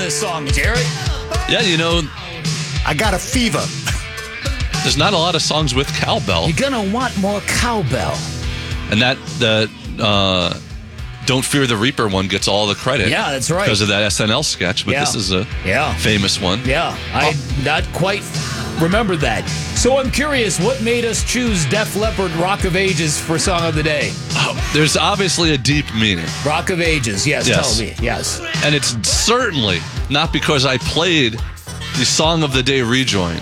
this song, Jarrett? Yeah, I got a fever. there's not a lot of songs with cowbell. You're going to want more cowbell. And the Don't Fear the Reaper one gets all the credit. Yeah, that's right. Because of that SNL sketch, but this is a famous one. Yeah, I not quite remember that. So I'm curious, what made us choose Def Leppard Rock of Ages for Song of the Day? Oh, there's obviously a deep meaning. Rock of Ages, yes. Tell me, yes. And it's certainly not because I played the Song of the Day rejoin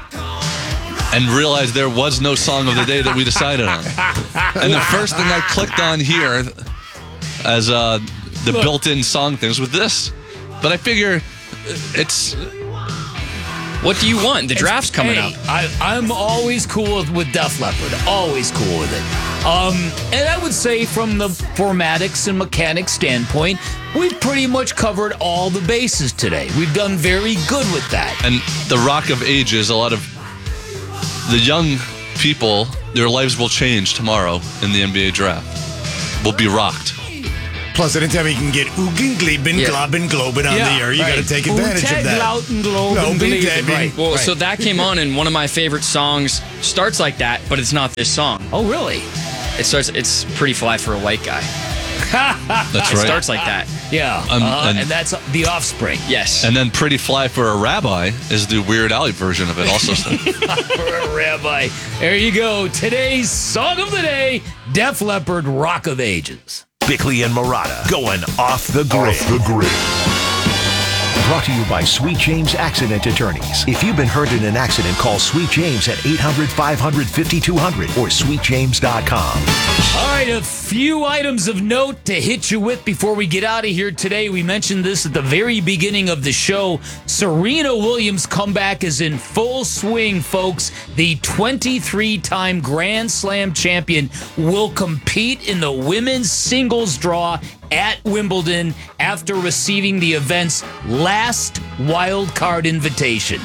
and realized there was no Song of the Day that we decided on. And the first thing I clicked on here as the built-in song things with this. But I figure it's... What do you want? The draft's coming up. I'm always cool with Def Leppard. Always cool with it. And I would say from the formatics and mechanics standpoint, we've pretty much covered all the bases today. We've done very good with that. And the Rock of Ages, a lot of the young people, their lives will change tomorrow in the NBA draft. Will be rocked. Plus, anytime you can get oogingly bin globbin globin on the air, you got to take advantage of that. Right. Well, so that came on, and one of my favorite songs starts like that, but it's not this song. Oh, really? It's Pretty Fly for a White Guy. That's It right. starts like that. Yeah. And that's The Offspring. Yes. And then Pretty Fly for a Rabbi is the Weird Al version of it also. For a rabbi. There you go. Today's Song of the Day, Def Leppard Rock of Ages. Bickley and Murata going off the grid. Brought to you by Sweet James Accident Attorneys. If you've been hurt in an accident, call Sweet James at 800-500-5200 or sweetjames.com. All right, a few items of note to hit you with before we get out of here today. We mentioned this at the very beginning of the show. Serena Williams' comeback is in full swing, folks. The 23-time Grand Slam champion will compete in the women's singles draw at Wimbledon after receiving the event's last wild card invitation.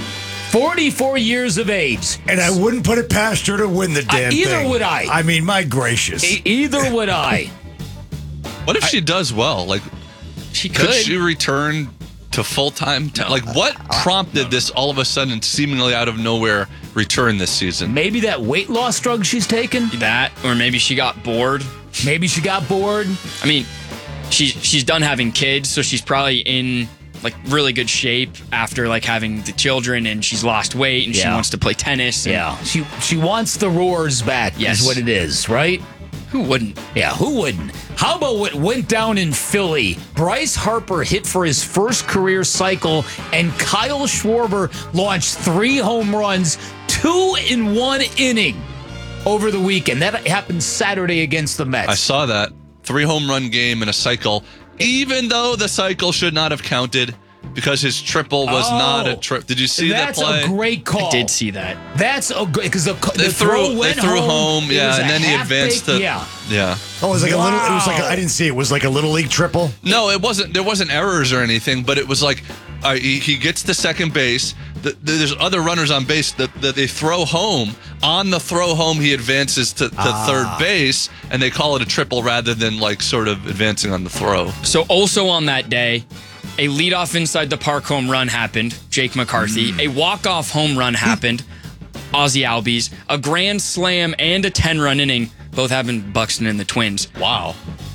44 years of age. And I wouldn't put it past her to win the damn thing. Either would I. I mean, my gracious. Either would I. What if she does well? Like, She could could. she return to full-time? Like, what prompted this all of a sudden, seemingly out of nowhere, return this season? Maybe that weight loss drug she's taken. That, or maybe she got bored. Maybe she got bored. I mean, she's done having kids, so she's probably in like really good shape after like having the children, and she's lost weight, and she wants to play tennis. Yeah, she wants the roars back. Yes. Is what it is, right? Who wouldn't? Yeah, who wouldn't? How about what went down in Philly? Bryce Harper hit for his first career cycle, and Kyle Schwarber launched 3 home runs, 2 in 1 inning over the weekend. That happened Saturday against the Mets. I saw that. 3 home run game in a cycle, even though the cycle should not have counted because his triple was not a trip. Did you see that play? That's a great call. I did see that. That's a great, because the They throw went threw home, It was and a then he advanced half-baked- to Yeah. Oh, it was like a little. It was like Wow. I didn't see it. It was like a little league triple. No, it wasn't. There wasn't errors or anything, but it was like he gets to second base. There's other runners on base that they throw home. On the throw home, he advances to third base, and they call it a triple rather than like sort of advancing on the throw. So also on that day, a leadoff inside the park home run happened, Jake McCarthy. A walk-off home run happened, Ozzie Albies. A grand slam and a 10-run inning, both happened Buxton and the Twins. Wow.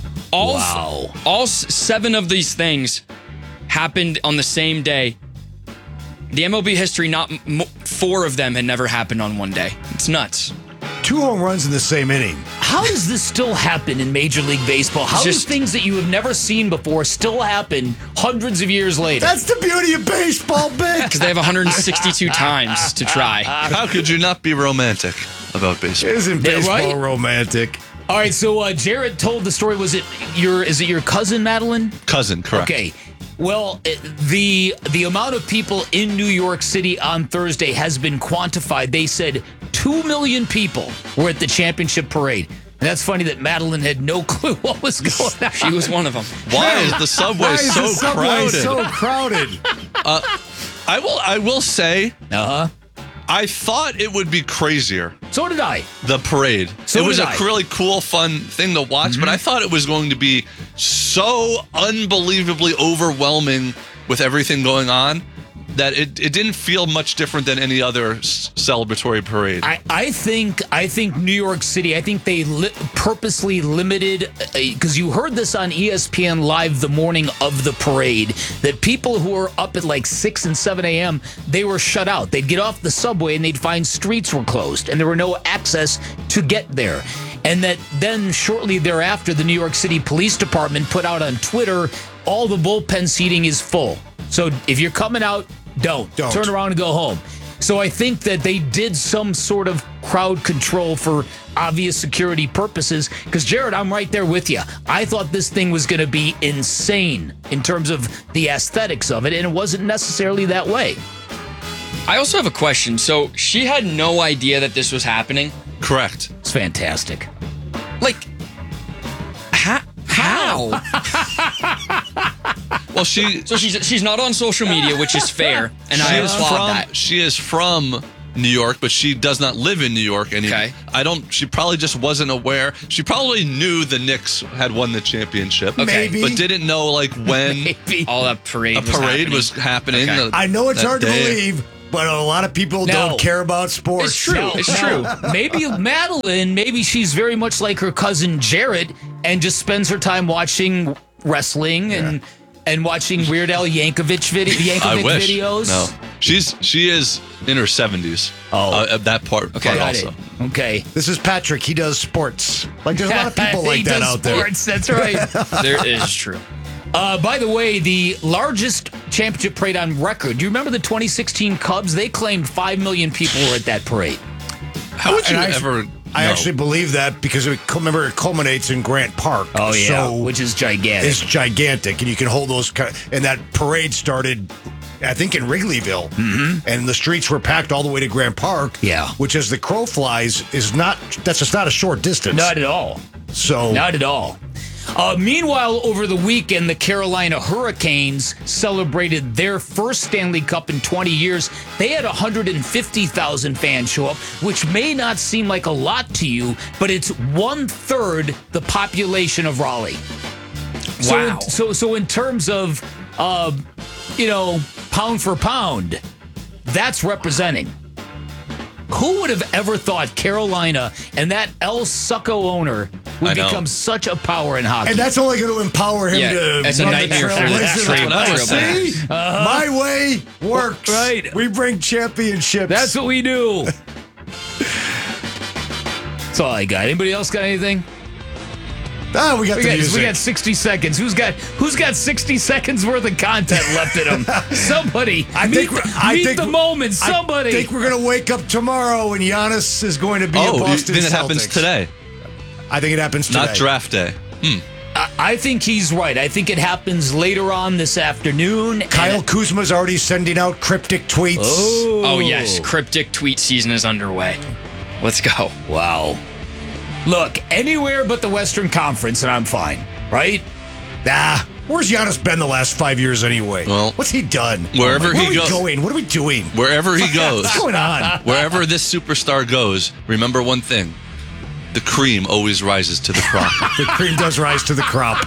All 7 of these things happened on the same day. The MLB history, not 4 of them had never happened on one day. It's nuts. 2 home runs in the same inning. How does this still happen in Major League Baseball? How do things that you have never seen before still happen hundreds of years later? That's the beauty of baseball, Big. Because they have 162 times to try. How could you not be romantic about baseball? Isn't baseball right? romantic? All right, so Jarrett told the story. Is it your cousin, Madeline? Cousin, correct. Okay. Well, the amount of people in New York City on Thursday has been quantified. They said 2 million people were at the championship parade. And that's funny that Madeline had no clue what was going on. She was one of them. Why is the subway so crowded? So crowded. I will say, Uh-huh. I thought it would be crazier. So did I. The parade. So it was did a I. really cool, fun thing to watch, but I thought it was going to be so unbelievably overwhelming with everything going on that it didn't feel much different than any other celebratory parade. I think New York City, I think they purposely limited, because you heard this on ESPN Live the morning of the parade, that people who were up at like 6 and 7 a.m., they were shut out. They'd get off the subway and they'd find streets were closed and there were no access to get there. And that then shortly thereafter, the New York City Police Department put out on Twitter, all the bullpen seating is full. So if you're coming out, don't. Turn around and go home. So I think that they did some sort of crowd control for obvious security purposes. Because, Jared, I'm right there with you. I thought this thing was going to be insane in terms of the aesthetics of it, and it wasn't necessarily that way. I also have a question. So she had no idea that this was happening? Correct. It's fantastic. Like, how? Well, so she's not on social media, which is fair, and I applaud that. She is from New York, but she does not live in New York anymore. Okay. She probably just wasn't aware. She probably knew the Knicks had won the championship. Okay. Maybe. But didn't know like when all that parade was happening. Okay. I know it's hard to believe, but a lot of people don't care about sports. It's true. It's true. Maybe Madeline, maybe she's very much like her cousin Jarrett and just spends her time watching wrestling and watching Weird Al Yankovic videos. No, she is in her 70s. That part also. Okay. This is Patrick. He does sports. Like there's a lot of people like that out there. Sports, that's right. There is true. By the way, the largest championship parade on record. Do you remember the 2016 Cubs? They claimed 5 million people were at that parade. How would you ever? I actually believe that because it culminates in Grant Park. Oh, yeah, so which is gigantic. It's gigantic, and you can hold those. And that parade started, I think, in Wrigleyville, and the streets were packed all the way to Grant Park. Yeah, which, as the crow flies, that's just not a short distance. Not at all. So not at all. Meanwhile, over the weekend, the Carolina Hurricanes celebrated their first Stanley Cup in 20 years. They had 150,000 fans show up, which may not seem like a lot to you, but it's 1/3 the population of Raleigh. Wow. So in terms of, pound for pound, that's representing. Who would have ever thought Carolina and that El Succo owner would become such a power in hockey? And that's only going to empower him to that's a nightmare for the Trailblazers. See? My way works. Right. We bring championships. That's what we do. That's all I got. Anybody else got anything? We got the music. We got 60 seconds. Who's got 60 seconds worth of content left in them? Somebody. Meet the moment. Somebody. I think we're going to wake up tomorrow and Giannis is going to be a Boston you think it Celtics. happens today? I think it happens today. Not draft day. I think he's right. I think it happens later on this afternoon. Kyle Kuzma's already sending out cryptic tweets. Oh, yes. Cryptic tweet season is underway. Let's go. Wow. Look, anywhere but the Western Conference, and I'm fine, right? Where's Giannis been the last 5 years anyway? Well, what's he done? Wherever he goes. What are we doing? Wherever he goes. What's going on? Wherever this superstar goes, remember one thing. The cream always rises to the crop. The cream does rise to the crop.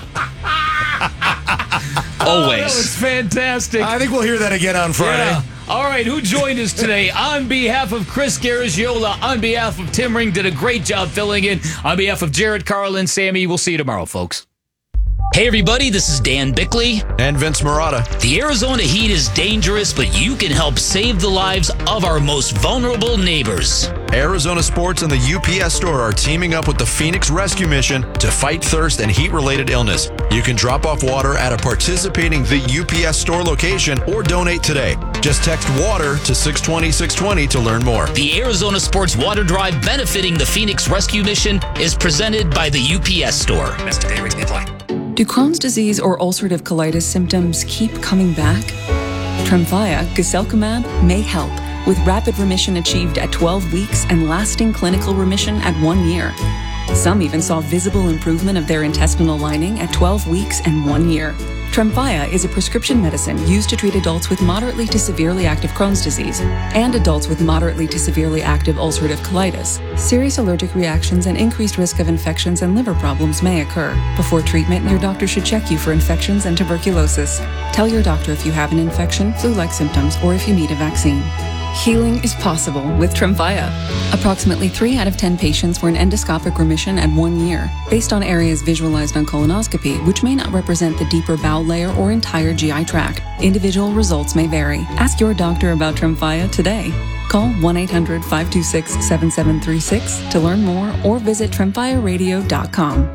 Always. That was fantastic. I think we'll hear that again on Friday. Yeah. All right, who joined us today? On behalf of Chris Garagiola, on behalf of Tim Ring, did a great job filling in. On behalf of Jared, Carl, and Sammy, we'll see you tomorrow, folks. Hey, everybody, this is Dan Bickley. And Vince Marotta. The Arizona heat is dangerous, but you can help save the lives of our most vulnerable neighbors. Arizona Sports and the UPS Store are teaming up with the Phoenix Rescue Mission to fight thirst and heat-related illness. You can drop off water at a participating The UPS Store location or donate today. Just text WATER to 620-620 to learn more. The Arizona Sports Water Drive benefiting the Phoenix Rescue Mission is presented by the UPS Store. Do Crohn's disease or ulcerative colitis symptoms keep coming back? Tremfya, guselkumab, may help, with rapid remission achieved at 12 weeks and lasting clinical remission at 1 year. Some even saw visible improvement of their intestinal lining at 12 weeks and 1 year. Tremfya is a prescription medicine used to treat adults with moderately to severely active Crohn's disease and adults with moderately to severely active ulcerative colitis. Serious allergic reactions and increased risk of infections and liver problems may occur. Before treatment, your doctor should check you for infections and tuberculosis. Tell your doctor if you have an infection, flu-like symptoms, or if you need a vaccine. Healing is possible with Tremfya. Approximately 3 out of 10 patients were in endoscopic remission at 1 year, based on areas visualized on colonoscopy, which may not represent the deeper bowel layer or entire GI tract. Individual results may vary. Ask your doctor about Tremfya today. Call 1-800-526-7736 to learn more or visit tremfyaradio.com.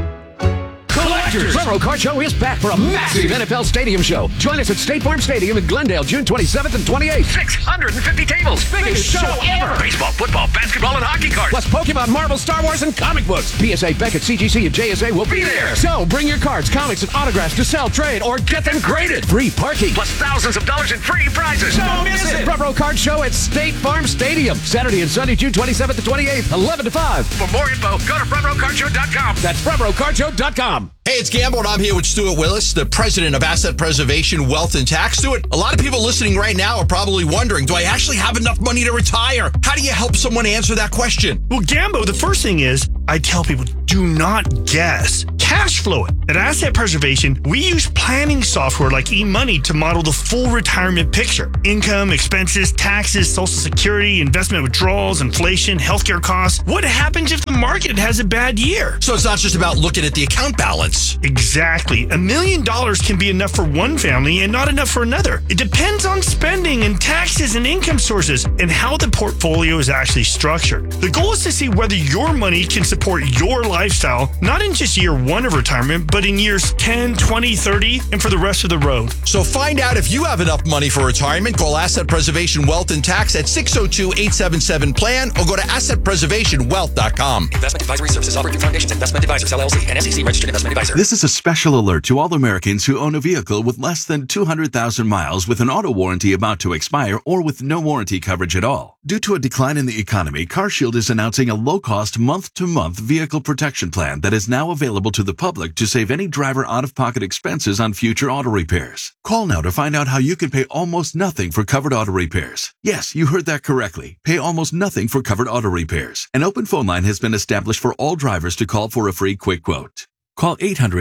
Trevor Car Show is back for a massive NFL Stadium show. Join us at State Farm Stadium in Glendale, June 27th and 28th. 650 tables. Biggest show ever. Baseball, football, basketball, and hockey cards. Plus Pokemon, Marvel, Star Wars, and comic books. PSA, Beckett, CGC, and JSA will be there. So bring your cards, comics, and autographs to sell, trade, or get them graded. Free parking. Plus thousands of dollars in free prizes. Don't miss it. Trevor Card Show at State Farm Stadium. Saturday and Sunday, June 27th and 28th, 11 to 5. For more info, go to FrevroCardShow.com. That's FrevroCardShow.com. Hey, it's Gamble, and I'm here with Stuart Willis, the president of Asset Preservation, Wealth, and Tax. Stuart, a lot of people listening right now are probably wondering, do I actually have enough money to retire? How do you help someone answer that question? Well, Gambo, the first thing is, I tell people, do not guess. Cash flow it. At Asset Preservation, we use planning software like eMoney to model the full retirement picture. Income, expenses, taxes, Social Security, investment withdrawals, inflation, healthcare costs. What happens if the market has a bad year? So it's not just about looking at the account balance. Exactly. $1 million can be enough for one family and not enough for another. It depends on spending and taxes and income sources and how the portfolio is actually structured. The goal is to see whether your money can support your lifestyle, not in just year 1 of retirement, but in years 10, 20, 30, and for the rest of the road. So find out if you have enough money for retirement. Call Asset Preservation Wealth and Tax at 602-877-PLAN or go to AssetPreservationWealth.com. Investment advisory services offered through Foundations Investment Advisors, LLC, and SEC registered investment advisor. This is a special alert to all Americans who own a vehicle with less than 200,000 miles with an auto warranty about to expire or with no warranty coverage at all. Due to a decline in the economy, CarShield is announcing a low-cost month-to-month vehicle protection plan that is now available to the public to save any driver out-of-pocket expenses on future auto repairs. Call now to find out how you can pay almost nothing for covered auto repairs. Yes, you heard that correctly. Pay almost nothing for covered auto repairs. An open phone line has been established for all drivers to call for a free quick quote. Call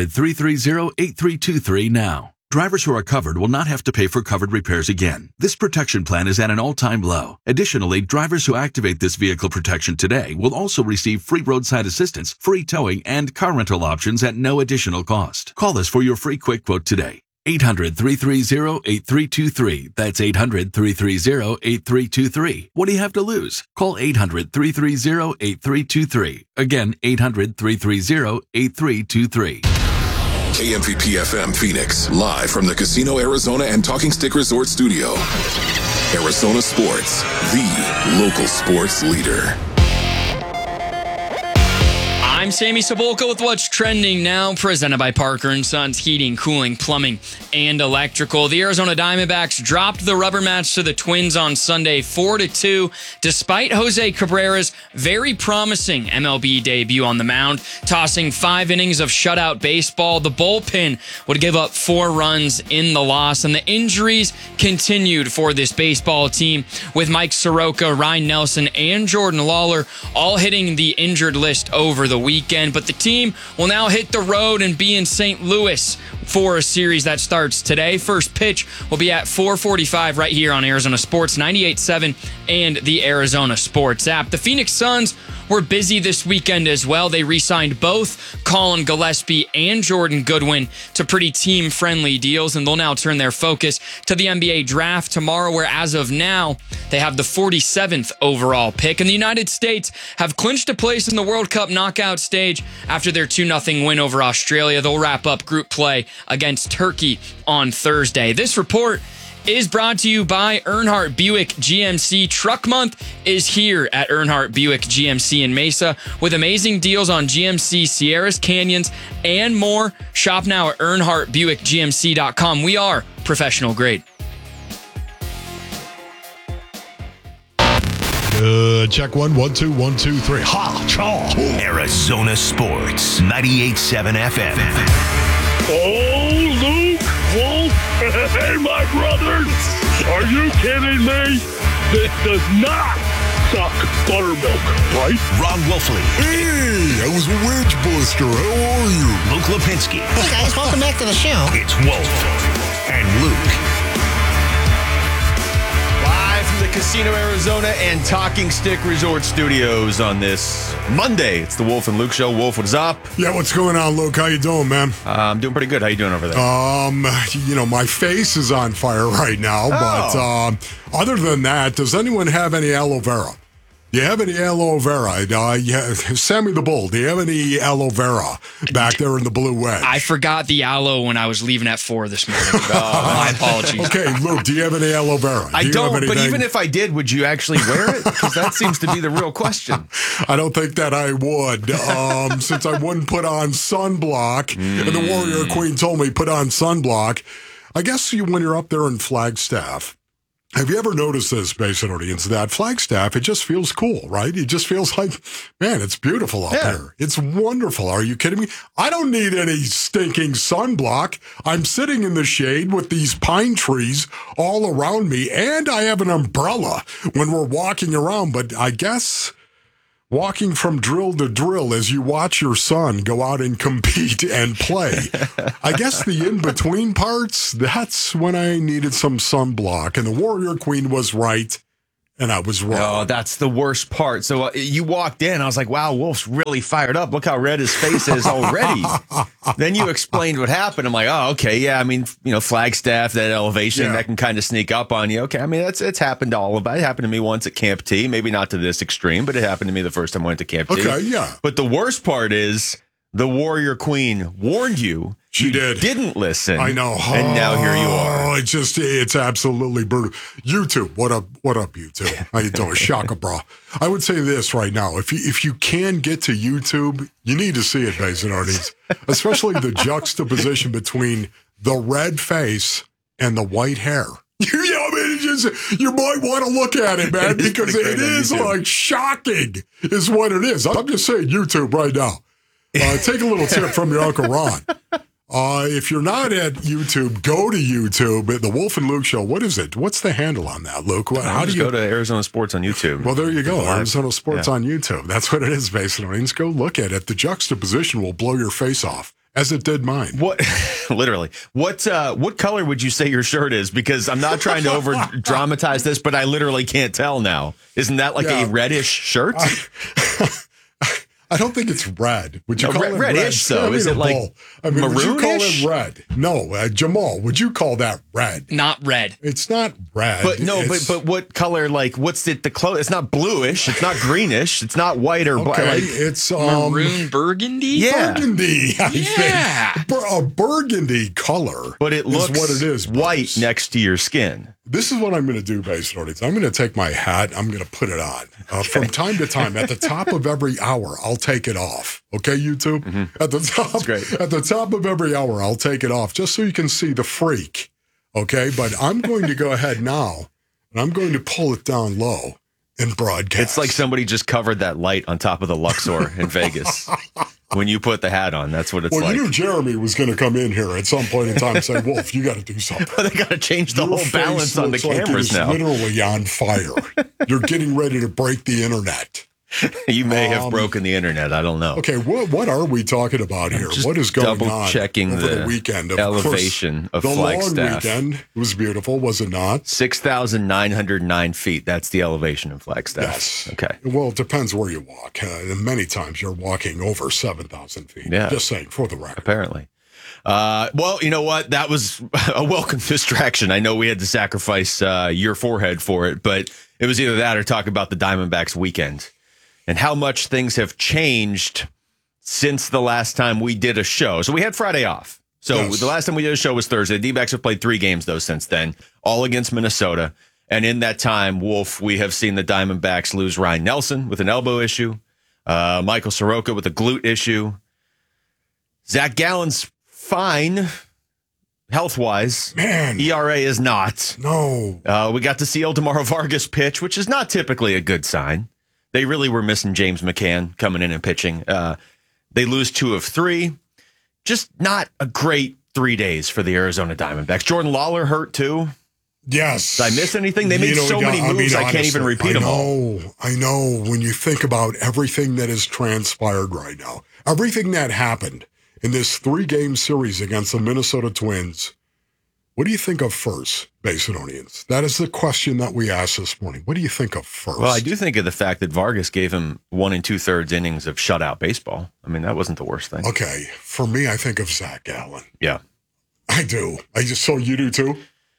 800-330-8323 now. Drivers who are covered will not have to pay for covered repairs again. This protection plan is at an all-time low. Additionally, drivers who activate this vehicle protection today will also receive free roadside assistance, free towing, and car rental options at no additional cost. Call us for your free quick quote today. 800-330-8323. That's 800-330-8323. What do you have to lose? Call 800-330-8323. Again, 800-330-8323. KMVP FM Phoenix, live from the Casino Arizona and Talking Stick Resort Studio. Arizona Sports, the local sports leader. I'm Sammy Cebulka with what's trending now, presented by Parker & Sons Heating, Cooling, Plumbing, and Electrical. The Arizona Diamondbacks dropped the rubber match to the Twins on Sunday 4-2, despite Jose Cabrera's very promising MLB debut on the mound. Tossing 5 innings of shutout baseball, the bullpen would give up 4 runs in the loss, and the injuries continued for this baseball team, with Mike Soroka, Ryan Nelson, and Jordan Lawler all hitting the injured list over the weekend. But the team will now hit the road and be in St. Louis for a series that starts today. First pitch will be at 4:45 right here on Arizona Sports 98.7 and the Arizona Sports app. The Phoenix Suns were busy this weekend as well. They re-signed both Colin Gillespie and Jordan Goodwin to pretty team-friendly deals, and they'll now turn their focus to the NBA draft tomorrow, where as of now, they have the 47th overall pick. And the United States have clinched a place in the World Cup knockout stage after their 2-0 win over Australia. They'll wrap up group play against Turkey on Thursday. This report is brought to you by Earnhardt Buick GMC. Truck Month is here at Earnhardt Buick GMC in Mesa with amazing deals on GMC Sierras, Canyons, and more. Shop now at EarnhardtBuickGMC.com. We are professional grade. Check 1, 1, 2, 1, 2, 3. Ha, chaw. Arizona Sports, 98.7 FM. Oh, Luke. Hey, my brothers, are you kidding me? This does not suck buttermilk, right? Ron Wolfley. Hey, I was a wedge buster. How are you? Luke Lipinski. Hey, guys, welcome back to the show. It's Wolf and Luke. Live from the Casino Arizona and Talking Stick Resort Studios on this Monday. It's the Wolf and Luke Show. Wolf, what's up? Yeah, what's going on, Luke? How you doing, man? I'm doing pretty good. How you doing over there? My face is on fire right now, but other than that, does anyone have any aloe vera? Do you have any aloe vera? Sammy the Bull, do you have any aloe vera back there in the blue wedge? I forgot the aloe when I was leaving at 4 this morning. My apologies. Okay, Luke, do you have any aloe vera? I don't, but even if I did, would you actually wear it? Because that seems to be the real question. I don't think that I would, since I wouldn't put on sunblock, and the Warrior Queen told me put on sunblock. I guess when you're up there in Flagstaff, have you ever noticed this, Basin audience, that Flagstaff, it just feels cool, right? It just feels like, man, it's beautiful up here. It's wonderful. Are you kidding me? I don't need any stinking sunblock. I'm sitting in the shade with these pine trees all around me, and I have an umbrella when we're walking around. But I guess walking from drill to drill as you watch your son go out and compete and play. I guess the in-between parts, that's when I needed some sunblock. And the Warrior Queen was right, and I was wrong. Oh, that's the worst part. So you walked in, I was like, wow, Wolf's really fired up. Look how red his face is already. Then you explained what happened. I'm like, oh, okay, yeah, I mean, Flagstaff, that elevation, that can kind of sneak up on you. Okay, I mean, it's happened to all of us. It happened to me once at Camp T. Maybe not to this extreme, but it happened to me the first time I went to Camp T. Okay, yeah. But the worst part is the Warrior Queen warned you. She did. Didn't listen. I know. And now here you are. It's absolutely brutal. YouTube, what up, YouTube? How you doing? Shaka, bro. I would say this right now. If you can get to YouTube, you need to see it, Basin Arties. Especially the juxtaposition between the red face and the white hair. You might want to look at it, man, because it is like shocking is what it is. I'm just saying YouTube right now. Take a little tip from your Uncle Ron. If you're not at YouTube, go to YouTube. The Wolf and Luke Show. What is it? What's the handle on that, Luke? How do you go to Arizona Sports on YouTube? Well, there you go. Arizona Sports on YouTube. That's what it is, basically. Just go look at it. The juxtaposition will blow your face off, as it did mine. What? Literally. What color would you say your shirt is? Because I'm not trying to over dramatize this, but I literally can't tell now. Isn't that like a reddish shirt? I don't think it's red. Would you call it reddish? So is it like maroonish? Would you call it red? No, Jamal. Would you call that red? Not red. It's not red. But but what color? Like, what's it? The clothes? It's not bluish. It's not greenish. It's not white or black. Okay, it's maroon burgundy. Yeah, burgundy. I think a burgundy color. But it looks what it is. White next to your skin. This is what I'm going to do, Basin Audience. I'm going to take my hat. I'm going to put it on. From time to time, at the top of every hour, I'll take it off. Okay, YouTube? Mm-hmm. At the top of every hour, I'll take it off just so you can see the freak. Okay, but I'm going to go ahead now, and I'm going to pull it down low and broadcast. It's like somebody just covered that light on top of the Luxor in Vegas. When you put the hat on, that's what it's like. Well, you knew Jeremy was going to come in here at some point in time and say, Wolf, you got to do something. They got to change the whole balance on the cameras now. Literally on fire. You're getting ready to break the internet. You may have broken the internet. I don't know. Okay, what are we talking about here? What is going on? Double-checking over the weekend. Of elevation of Flagstaff. The long weekend was beautiful, was it not? 6,909 feet. That's the elevation of Flagstaff. Yes. Okay. Well, it depends where you walk. Many times you're walking over 7,000 feet. Yeah. Just saying, for the record. Apparently. Well, you know what? That was a welcome distraction. I know we had to sacrifice your forehead for it, but it was either that or talk about the Diamondbacks weekend and how much things have changed since the last time we did a show. So we had Friday off. So the last time we did a show was Thursday. The D-backs have played 3 games, though, since then, all against Minnesota. And in that time, Wolf, we have seen the Diamondbacks lose Ryan Nelson with an elbow issue, Michael Soroka with a glute issue. Zach Gallen's fine, health-wise. Man. ERA is not. No. We got to see Eldemaro Vargas pitch, which is not typically a good sign. They really were missing James McCann coming in and pitching. They lose 2 of 3. Just not a great 3 days for the Arizona Diamondbacks. Jordan Lawler hurt too. Yes. Did I miss anything? They made so many moves, I can't even repeat them all. I know. When you think about everything that has transpired right now, everything that happened in this 3-game series against the Minnesota Twins, what do you think of first, Basinonians? That is the question that we asked this morning. What do you think of first? Well, I do think of the fact that Vargas gave him 1 2/3 innings of shutout baseball. I mean, that wasn't the worst thing. Okay. For me, I think of Zach Gallen. Yeah. I do. So you do too?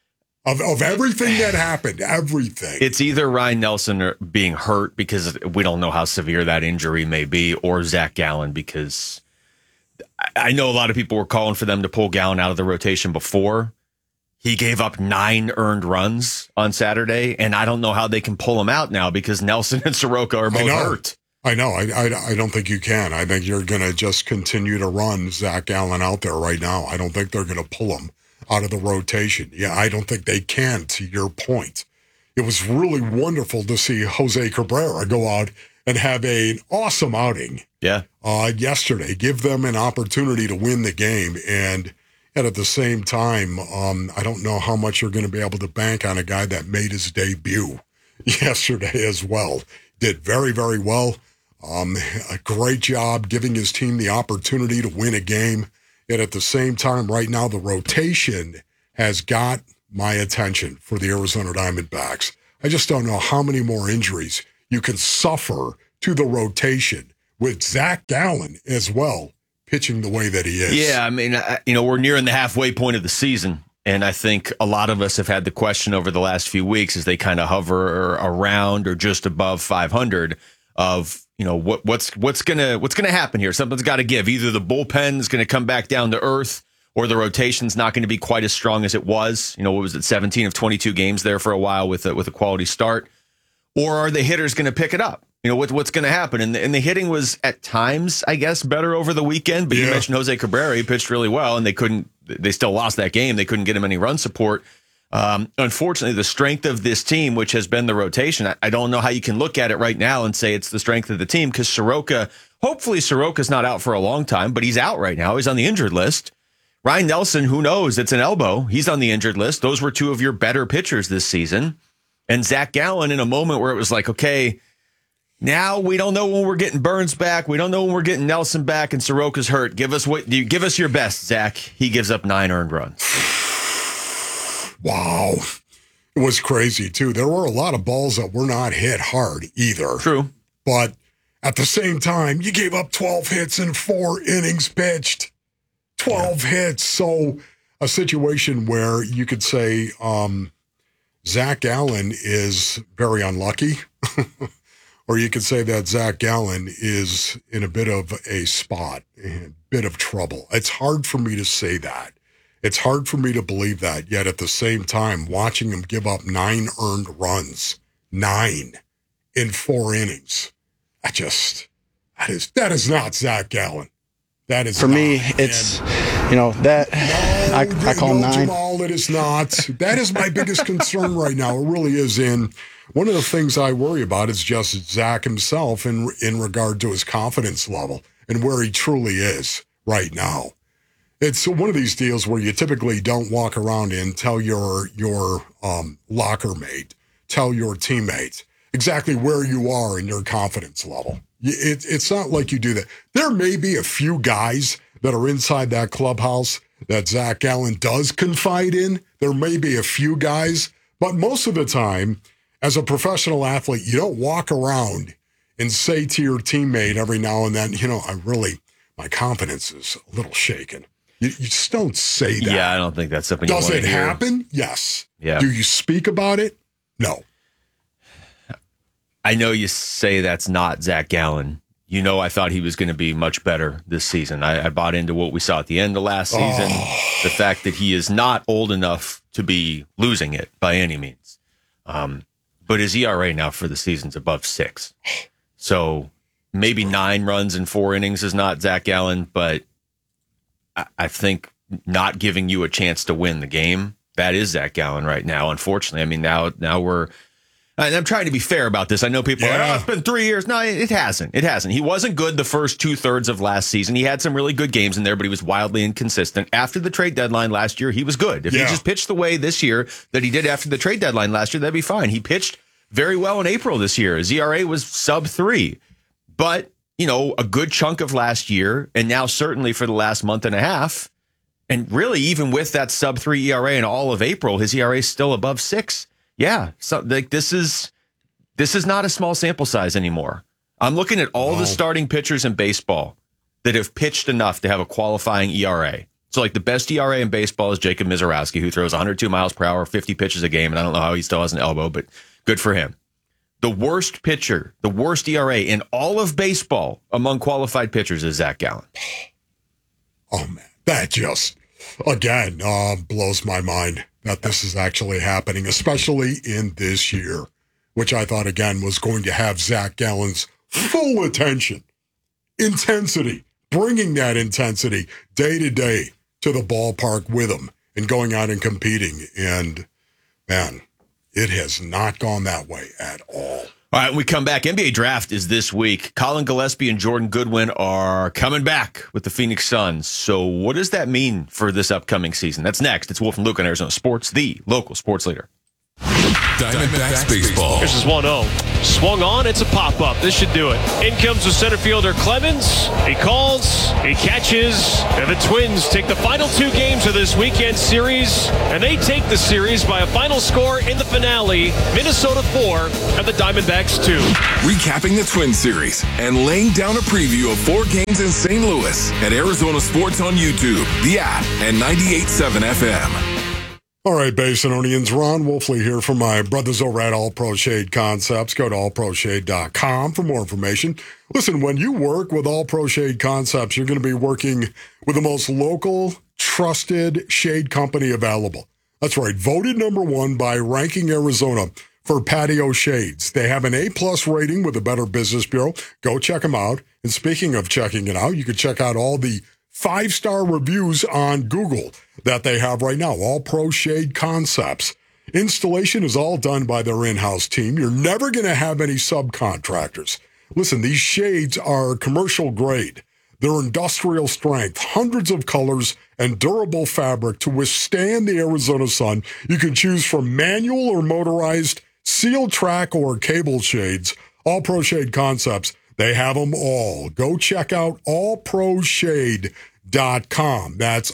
Of everything that happened, everything. It's either Ryan Nelson being hurt because we don't know how severe that injury may be, or Zach Gallen because I know a lot of people were calling for them to pull Gallen out of the rotation before. He gave up 9 earned runs on Saturday, and I don't know how they can pull him out now because Nelson and Soroka are both hurt. I know. I don't think you can. I think you're going to just continue to run Zach Gallen out there right now. I don't think they're going to pull him out of the rotation. Yeah, I don't think they can, to your point. It was really wonderful to see Jose Cabrera go out and have an awesome outing. Yeah. Yesterday, give them an opportunity to win the game. And at the same time, I don't know how much you're going to be able to bank on a guy that made his debut yesterday as well. Did very, very well. A great job giving his team the opportunity to win a game. And at the same time, right now, the rotation has got my attention for the Arizona Diamondbacks. I just don't know how many more injuries you can suffer to the rotation with Zach Gallen as well, pitching the way that he is. Yeah, I mean, we're nearing the halfway point of the season, and I think a lot of us have had the question over the last few weeks as they kind of hover around or just above 500 of, what's gonna happen here? Something's got to give. Either the bullpen is going to come back down to earth, or the rotation's not going to be quite as strong as it was. What was it, 17 of 22 games there for a while with a quality start, or are the hitters going to pick it up? What's going to happen? And the hitting was at times, I guess, better over the weekend. But you mentioned Jose Cabrera. He pitched really well, and they still lost that game. They couldn't get him any run support. Unfortunately, the strength of this team, which has been the rotation, I don't know how you can look at it right now and say it's the strength of the team, because hopefully Soroka's not out for a long time, but he's out right now. He's on the injured list. Ryan Nelson, who knows? It's an elbow. He's on the injured list. Those were 2 of your better pitchers this season. And Zach Gallen, in a moment where it was like, okay, now we don't know when we're getting Burns back. We don't know when we're getting Nelson back, and Soroka's hurt. Give us your best, Zach. He gives up 9 earned runs. Wow. It was crazy, too. There were a lot of balls that were not hit hard either. True. But at the same time, you gave up 12 hits in 4 innings pitched. 12 hits. So a situation where you could say Zach Gallen is very unlucky. Or you could say that Zach Gallen is in a bit of a spot, a bit of trouble. It's hard for me to say that. It's hard for me to believe that, yet at the same time, watching him give up 9 earned runs, 9 in 4 innings, that is not Zach Gallen. That is for not. Me. It's I call him 9. Jamal, it is not. That is my biggest concern right now. It really is. One of the things I worry about is just Zach himself in regard to his confidence level and where he truly is right now. It's one of these deals where you typically don't walk around and tell your locker mate, tell your teammates exactly where you are in your confidence level. It's not like you do that. There may be a few guys that are inside that clubhouse that Zach Gallen does confide in. There may be a few guys, but most of the time, as a professional athlete, you don't walk around and say to your teammate every now and then, my confidence is a little shaken. You just don't say that. Yeah, I don't think that's something you want to hear. Does it happen? Yes. Yeah. Do you speak about it? No. I know you say that's not Zach Gallen. I thought he was going to be much better this season. I bought into what we saw at the end of last season. The fact that he is not old enough to be losing it by any means. But his ERA now for the season's above 6. So maybe 9 runs in 4 innings is not Zach Gallen, but I think not giving you a chance to win the game, that is Zach Gallen right now, unfortunately. I mean, now we're And I'm trying to be fair about this. I know people are like, oh, it's been 3 years. No, it hasn't. It hasn't. He wasn't good the first 2/3 of last season. He had some really good games in there, but he was wildly inconsistent. After the trade deadline last year, he was good. If he just pitched the way this year that he did after the trade deadline last year, that'd be fine. He pitched very well in April this year. His ERA was sub-3. But, a good chunk of last year, and now certainly for the last month and a half, and really even with that sub-3 ERA in all of April, his ERA is still above 6. Yeah, so this is not a small sample size anymore. I'm looking at all the starting pitchers in baseball that have pitched enough to have a qualifying ERA. So like the best ERA in baseball is Jacob Misiorowski, who throws 102 miles per hour, 50 pitches a game, and I don't know how he still has an elbow, but good for him. The worst pitcher, the worst ERA in all of baseball among qualified pitchers is Zach Gallen. Oh, man, that just, again, blows my mind that this is actually happening, especially in this year, which I thought, again, was going to have Zach Gallen's full attention, intensity, bringing that intensity day to day to the ballpark with him and going out and competing. And, man, it has not gone that way at all. All right, when we come back, NBA Draft is this week. Colin Gillespie and Jordan Goodwin are coming back with the Phoenix Suns. So what does that mean for this upcoming season? That's next. It's Wolf and Luke on Arizona Sports, the local sports leader. Diamondbacks baseball. This is 1-0. Swung on. It's a pop-up. This should do it. In comes the center fielder, Clemens. He calls. He catches. And the Twins take the final 2 games of this weekend series. And they take the series by a final score in the finale. Minnesota 4 and the Diamondbacks 2. Recapping the Twins series and laying down a preview of 4 games in St. Louis at Arizona Sports on YouTube, the app, and 98.7 FM. All right, Basinonians, Ron Wolfley here from my brothers over at All Pro Shade Concepts. Go to allproshade.com for more information. Listen, when you work with All Pro Shade Concepts, you're going to be working with the most local, trusted shade company available. That's right, voted #1 by Ranking Arizona for patio shades. They have an A+ rating with the Better Business Bureau. Go check them out. And speaking of checking it out, you can check out all the 5-star reviews on Google that they have right now. All Pro Shade Concepts. Installation is all done by their in-house team. You're never going to have any subcontractors. Listen, these shades are commercial grade. They're industrial strength, hundreds of colors, and durable fabric to withstand the Arizona sun. You can choose from manual or motorized, seal track, or cable shades. All Pro Shade Concepts. They have them all. Go check out allproshade.com. That's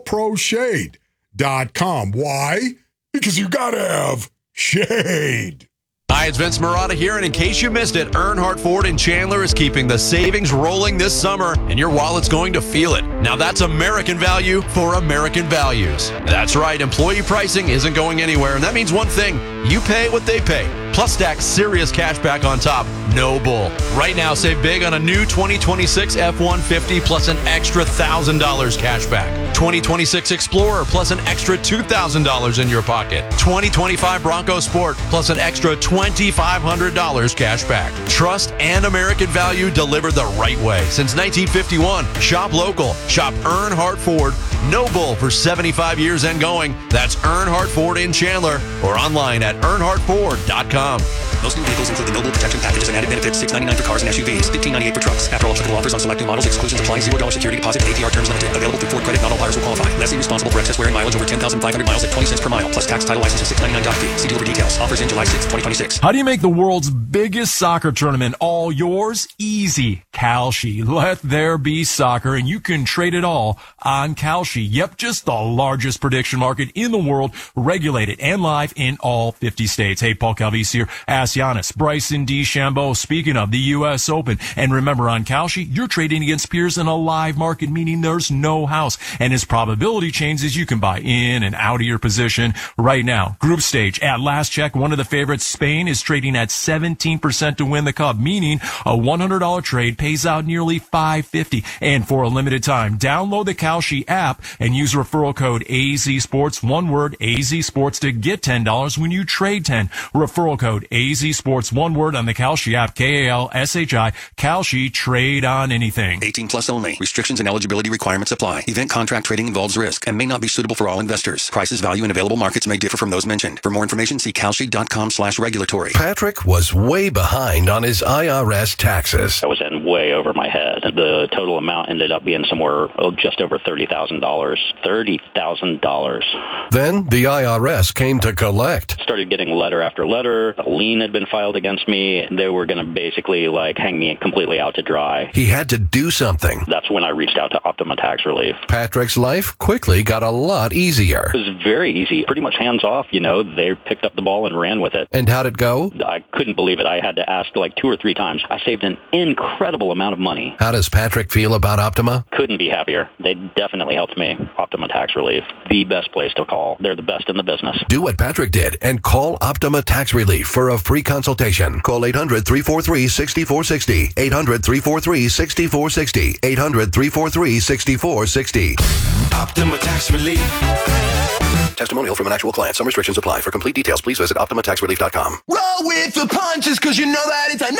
allproshade.com. Why? Because you got to have shade. Hi, it's Vince Marotta here, and in case you missed it, Earnhardt Ford in Chandler is keeping the savings rolling this summer, and your wallet's going to feel it. Now that's American value for American values. That's right, employee pricing isn't going anywhere, and that means one thing, you pay what they pay. Plus stack serious cash back on top. No bull. Right now, save big on a new 2026 F-150 plus an extra $1,000 cash back. 2026 Explorer plus an extra $2,000 in your pocket. 2025 Bronco Sport plus an extra $2,500 cash back. Trust and American value delivered the right way. Since 1951, shop local. Shop Earnhardt Ford. No bull for 75 years and going. That's Earnhardt Ford in Chandler or online at earnhardtford.com. Most new vehicles include the Noble Protection Packages and added benefits. $699 for cars and SUVs, $1598 for trucks. After all applicable offers on select new models, exclusions apply. $0 security deposit and APR terms limited. Available through Ford Credit. Not all buyers will qualify. Lessee responsible for excess wear and mileage over 10,500 miles at 20 cents per mile. Plus tax, title, license, and $699 doc fee. See dealer for details. Offers in July 6, 2026. How do you make the world's biggest soccer tournament all yours? Easy. Kalshi. Let there be soccer, and you can trade it all on Kalshi. Yep, just the largest prediction market in the world, regulated and live in all 50 states. Hey, Paul Calvisi here. Ask Giannis, Bryson DeChambeau. Speaking of the U.S. Open, and remember on Kalshi, you're trading against peers in a live market, meaning there's no house. And as probability changes, you can buy in and out of your position right now. Group stage, at last check, one of the favorites, Spain, is trading at 17% to win the cup, meaning a $100 trade pays out nearly $550. And for a limited time, download the Kalshi app and use referral code AZSports, one word, AZSports, to get $10 when you trade 10. Referral code AZ KZ Sports, one word on the Kalshi app, Kalshi. Kalshi, trade on anything. 18 plus only. Restrictions and eligibility requirements apply. Event contract trading involves risk and may not be suitable for all investors. Prices, value, and available markets may differ from those mentioned. For more information, see kalshi.com/regulatory. Patrick was way behind on his IRS taxes. I was in way over my head. The total amount ended up being somewhere just over $30,000. $30,000. Then the IRS came to collect. Started getting letter after letter. A lien had been filed against me. They were going to basically hang me completely out to dry. He had to do something. That's when I reached out to Optima Tax Relief. Patrick's life quickly got a lot easier. It was very easy. Pretty much hands off. They picked up the ball and ran with it. And how'd it go? I couldn't believe it. I had to ask 2 or 3 times. I saved an incredible amount of money. How does Patrick feel about Optima? Couldn't be happier. They definitely helped me. Optima Tax Relief, the best place to call. They're the best in the business. Do what Patrick did and call Optima Tax Relief for a free consultation. Call 800-343-6460. 800-343-6460. 800-343-6460. Optima Tax Relief. Testimonial from an actual client. Some restrictions apply. For complete details, please visit OptimaTaxRelief.com. Roll with the punches, because you know that it's a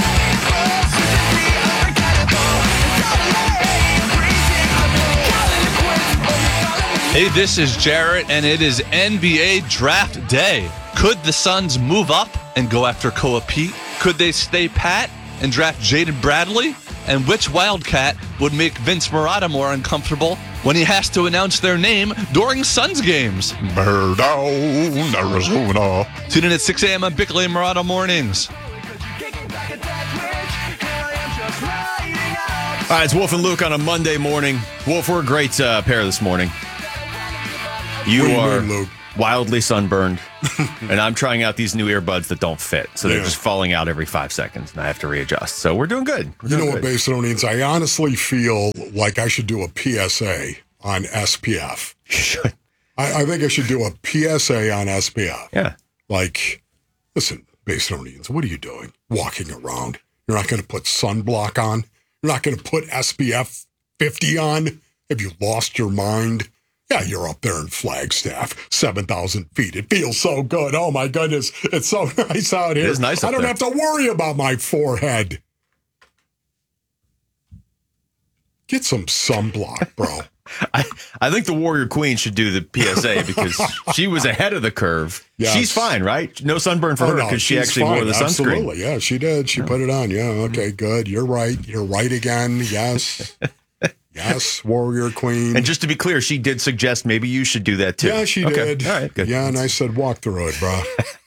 Hey, this is Jarrett, and it is NBA Draft Day. Could the Suns move up and go after Koa Pete? Could they stay pat and draft Jaden Bradley? And which Wildcat would make Vince Murata more uncomfortable when he has to announce their name during Suns games? Bear down, Arizona. Tune in at 6 a.m. on Bickley and Murata Mornings. All right, it's Wolf and Luke on a Monday morning. Wolf, we're a great pair this morning. You are wildly sunburned, and I'm trying out these new earbuds that don't fit, so they're just falling out every 5 seconds, and I have to readjust. So we're doing good. You know what, Basinonians? I honestly feel like I should do a PSA on SPF. You should. I think I should do a PSA on SPF. Yeah. Listen, Basinonians, what are you doing? Walking around. You're not going to put sunblock on? You're not going to put SPF 50 on? Have you lost your mind? Yeah, you're up there in Flagstaff, 7,000 feet. It feels so good. Oh, my goodness. It's so nice out here. It is nice I don't there. have to worry about my forehead. Get some sunblock, bro. I think the Warrior Queen should do the PSA because she was ahead of the curve. Yes. She's fine, right? No sunburn for her because she actually wore the sunscreen. Absolutely, yeah, she did. She put it on. Yeah, okay, good. You're right. You're right again. Yes. Yes, Warrior Queen. And just to be clear, she did suggest maybe you should do that too. Yeah, she did. All right, good. Yeah, and I said walk through it, bro.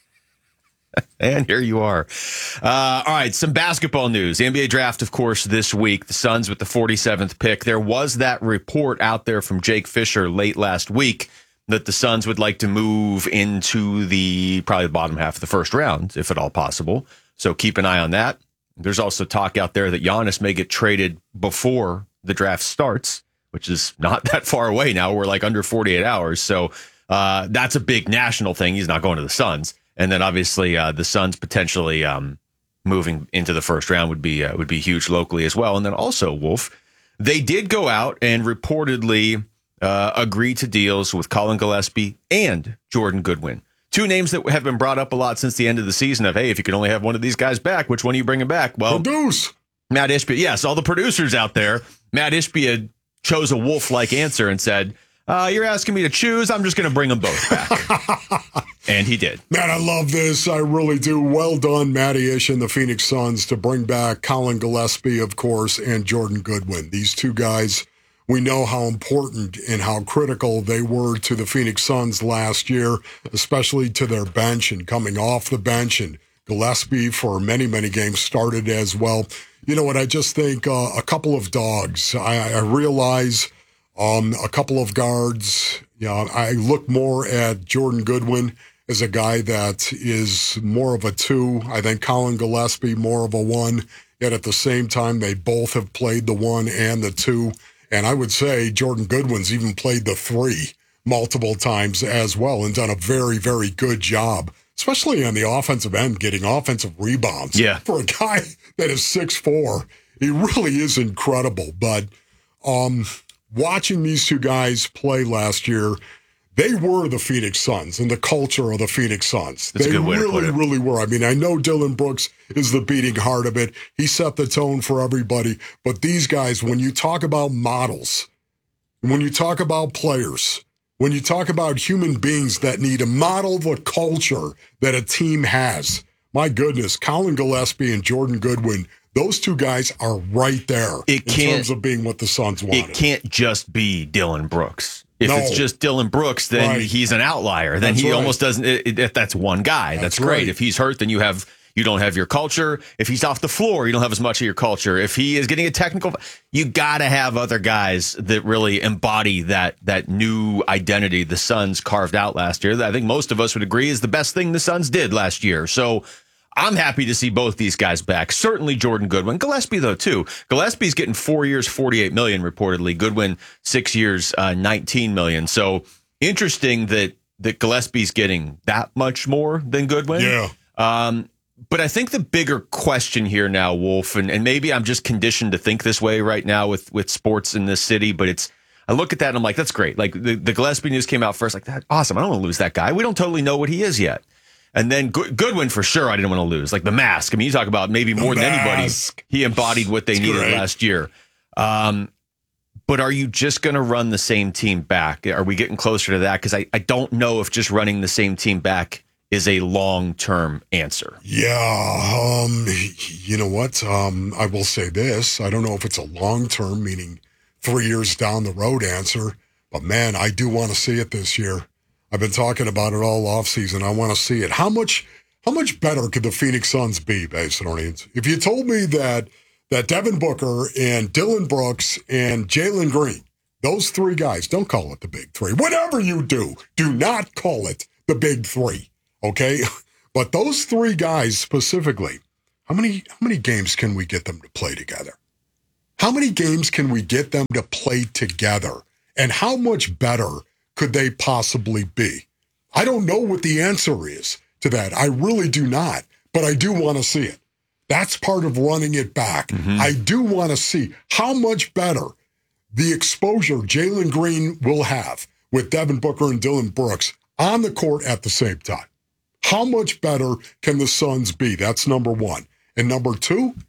And here you are. All right, some basketball news. The NBA draft, of course, this week. The Suns with the 47th pick. There was that report out there from Jake Fisher late last week that the Suns would like to move into probably the bottom half of the first round, if at all possible. So keep an eye on that. There's also talk out there that Giannis may get traded before the draft starts, which is not that far away now. We're under 48 hours. So that's a big national thing. He's not going to the Suns. And then obviously the Suns potentially moving into the first round would be huge locally as well. And then also, Wolf, they did go out and reportedly agree to deals with Colin Gillespie and Jordan Goodwin. Two names that have been brought up a lot since the end of the season of, hey, if you could only have one of these guys back, which one are you bringing back? Well, produce. Matt Ishbia. Yes, all the producers out there. Matt Ishbia chose a Wolf-like answer and said, you're asking me to choose. I'm just going to bring them both back. And he did. Man, I love this. I really do. Well done, Matty Ish and the Phoenix Suns to bring back Colin Gillespie, of course, and Jordan Goodwin. These two guys, we know how important and how critical they were to the Phoenix Suns last year, especially to their bench and coming off the bench. And Gillespie, for many, many games, started as well. You know what? I just think a couple of dogs. I realize a couple of guards. I look more at Jordan Goodwin as a guy that is more of a 2. I think Colin Gillespie more of a 1. Yet at the same time, they both have played the 1 and the 2. And I would say Jordan Goodwin's even played the 3 multiple times as well and done a very, very good job, especially on the offensive end, getting offensive rebounds. Yeah. For a guy that is 6'4", he really is incredible. But watching these two guys play last year, They were the Phoenix Suns and the culture of the Phoenix Suns. That's a They good way to put really, it. really were. I mean, I know Dylan Brooks is the beating heart of it. He set the tone for everybody. But these guys, when you talk about models, when you talk about players, when you talk about human beings that need to model the culture that a team has, my goodness, Colin Gillespie and Jordan Goodwin, those two guys are right there in terms of being what the Suns wanted. It can't just be Dylan Brooks. If No. it's just Dylan Brooks, then Right. he's an outlier. Then That's he right. almost doesn't. If that's one guy, that's great. right. If he's hurt, then you don't have your culture. If he's off the floor, you don't have as much of your culture. If he is getting a technical, you got to have other guys that really embody that new identity the Suns carved out last year. That I think most of us would agree is the best thing the Suns did last year. So I'm happy to see both these guys back. Certainly Jordan Goodwin. Gillespie, though, too. Gillespie's getting 4 years, $48 million reportedly. Goodwin, 6 years, $19 million. So interesting that Gillespie's getting that much more than Goodwin. Yeah. But I think the bigger question here now, Wolf, and maybe I'm just conditioned to think this way right now with sports in this city, but I look at that and I'm like, that's great. Like the Gillespie news came out first, like, that awesome. I don't want to lose that guy. We don't totally know what he is yet. And then Goodwin, for sure, I didn't want to lose. Like the mask. I mean, you talk about maybe more than anybody. He embodied what they needed last year. But are you just going to run the same team back? Are we getting closer to that? Because I don't know if just running the same team back is a long-term answer. Yeah. You know what? I will say this. I don't know if it's a long-term, meaning 3 years down the road answer. But, man, I do want to see it this year. I've been talking about it all offseason. I want to see it. How much better could the Phoenix Suns be, Basinonians? If you told me that Devin Booker and Dylan Brooks and Jalen Green, those three guys, don't call it the big three. Whatever you do not call it the big three, okay? But those three guys specifically, how many games can we get them to play together? How many games can we get them to play together? And how much better could they possibly be? I don't know what the answer is to that. I really do not, but I do want to see it. That's part of running it back. I do want to see how much better the exposure Jalen Green will have with Devin Booker and Dylan Brooks on the court at the same time. How much better can the Suns be? That's number one. And number two,